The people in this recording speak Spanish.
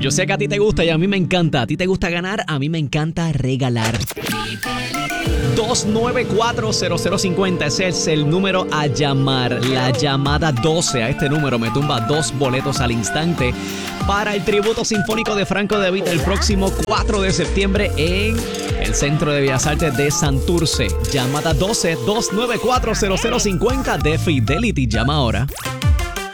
Yo sé que a ti te gusta y a mí me encanta. A ti te gusta ganar, a mí me encanta regalar. 294-0050, ese es el número a llamar. La llamada 12 a este número me tumba 2 boletos al instante para el tributo sinfónico de Franco De Vita el próximo 4 de septiembre en el Centro de Bellas Artes de Santurce. Llamada 12-294-0050 de Fidelity. Llama ahora.